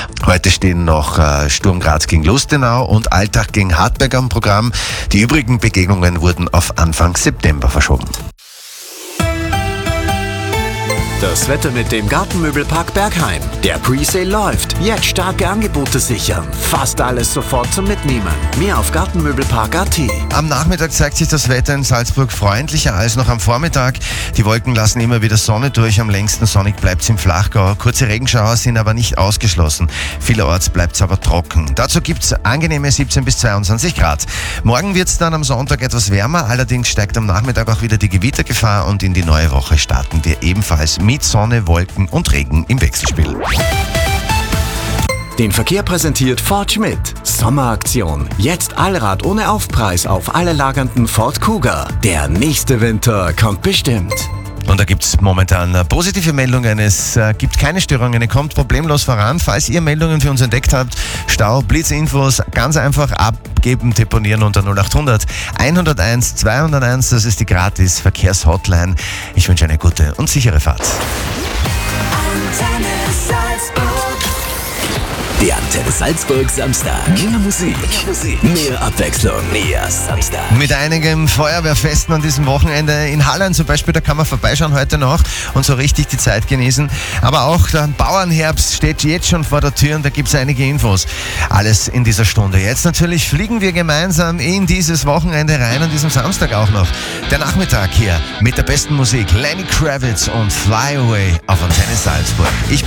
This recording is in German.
Heute stehen noch Sturm Graz gegen Lustenau und Altach gegen Hartberg am Programm. Die übrigen Begegnungen wurden auf Anfang September verschoben. Das Wetter mit dem Gartenmöbelpark Bergheim. Der Presale läuft. Jetzt starke Angebote sichern. Fast alles sofort zum Mitnehmen. Mehr auf gartenmöbelpark.at. Am Nachmittag zeigt sich das Wetter in Salzburg freundlicher als noch am Vormittag. Die Wolken lassen immer wieder Sonne durch. Am längsten sonnig bleibt es im Flachgau. Kurze Regenschauer sind aber nicht ausgeschlossen. Vielerorts bleibt es aber trocken. Dazu gibt es angenehme 17 bis 22 Grad. Morgen wird es dann am Sonntag etwas wärmer. Allerdings steigt am Nachmittag auch wieder die Gewittergefahr und in die neue Woche starten wir ebenfalls mit Sonne, Wolken und Regen im Wechselspiel. Den Verkehr präsentiert Ford Schmidt. Sommeraktion. Jetzt Allrad ohne Aufpreis auf alle lagernden Ford Kuga. Der nächste Winter kommt bestimmt. Und da gibt es momentan positive Meldungen. Es gibt keine Störungen, ihr kommt problemlos voran. Falls ihr Meldungen für uns entdeckt habt, Stau, Blitzinfos, ganz einfach abgeben, deponieren unter 0800 101 201. Das ist die gratis Verkehrshotline. Ich wünsche eine gute und sichere Fahrt. Der Antenne Salzburg Samstag. Mehr Musik, mehr Abwechslung, mehr Samstag. Mit einigen Feuerwehrfesten an diesem Wochenende in Hallein zum Beispiel, da kann man vorbeischauen heute noch und so richtig die Zeit genießen. Aber auch der Bauernherbst steht jetzt schon vor der Tür und da gibt es einige Infos. Alles in dieser Stunde. Jetzt natürlich fliegen wir gemeinsam in dieses Wochenende rein, an diesem Samstag auch noch. Der Nachmittag hier mit der besten Musik. Lenny Kravitz und Fly Away auf Antenne Salzburg. Ich bin